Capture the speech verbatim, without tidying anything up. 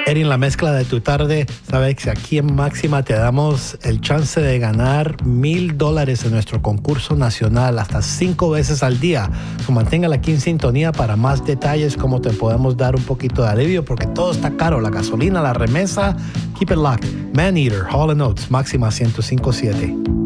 Eddie, en la mezcla de tu tarde, sabes que aquí en Máxima te damos el chance de ganar mil dólares en nuestro concurso nacional hasta cinco veces al día. So, manténgala aquí en sintonía para más detalles, cómo te podemos dar un poquito de alivio, porque todo está caro, la gasolina, la remesa. Keep it locked. Man Eater, Hall and Oates, Máxima ciento cinco punto siete.